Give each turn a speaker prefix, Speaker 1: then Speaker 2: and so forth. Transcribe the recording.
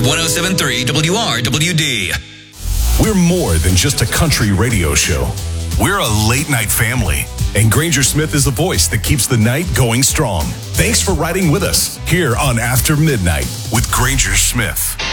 Speaker 1: 107.3 WRWD.
Speaker 2: We're more than just a country radio show. We're a late-night family, and Granger Smith is the voice that keeps the night going strong. Thanks for riding with us here on After Midnight with Granger Smith.